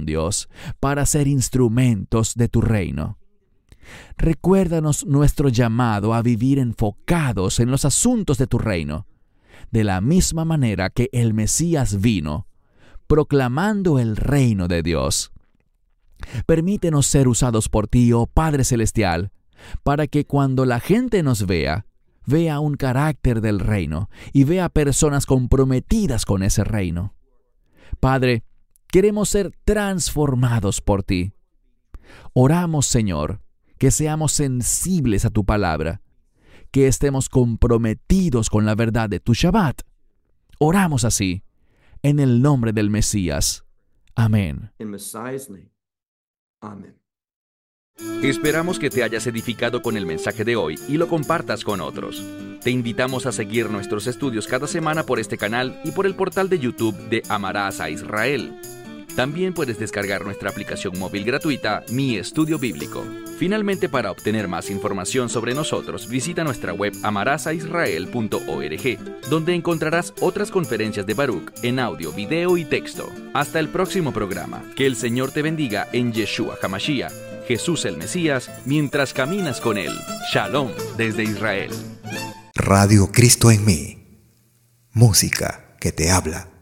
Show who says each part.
Speaker 1: corazón, Dios, para ser instrumentos de tu reino. Recuérdanos nuestro llamado a vivir enfocados en los asuntos de tu reino, de la misma manera que el Mesías vino, proclamando el reino de Dios. Permítenos ser usados por ti, oh Padre Celestial, para que cuando la gente nos vea un carácter del reino y vea personas comprometidas con ese reino. Padre, queremos ser transformados por ti. Oramos, Señor, que seamos sensibles a tu palabra, que estemos comprometidos con la verdad de tu Shabbat. Oramos así, en el nombre del Mesías. Amén.
Speaker 2: In Messiah's name. Amen.
Speaker 3: Esperamos que te hayas edificado con el mensaje de hoy y lo compartas con otros. Te invitamos a seguir nuestros estudios cada semana por este canal y por el portal de YouTube de Amarás a Israel. También puedes descargar nuestra aplicación móvil gratuita, Mi Estudio Bíblico. Finalmente, para obtener más información sobre nosotros, visita nuestra web amarasaisrael.org, donde encontrarás otras conferencias de Baruch en audio, video y texto. Hasta el próximo programa. Que el Señor te bendiga en Yeshua HaMashiach, Jesús el Mesías, mientras caminas con Él. Shalom desde Israel.
Speaker 4: Radio Cristo en mí. Música que te habla.